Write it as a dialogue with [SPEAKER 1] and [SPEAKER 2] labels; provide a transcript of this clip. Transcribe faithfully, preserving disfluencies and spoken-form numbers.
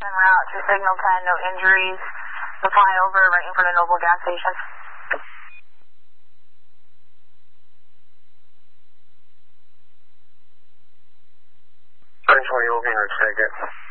[SPEAKER 1] En route to Signal ten, no injuries. The flyover right in front of Noble gas station.
[SPEAKER 2] ten twenty, will be in a second.